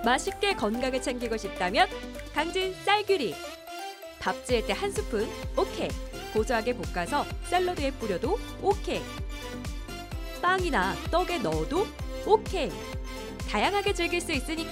맛있게 건강을 챙기고 싶다면 강진 쌀규리. 밥 지을 때 한 스푼 오케이. 고소하게 볶아서 샐러드에 뿌려도 오케이. 빵이나 떡에 넣어도 오케이. 다양하게 즐길 수 있으니까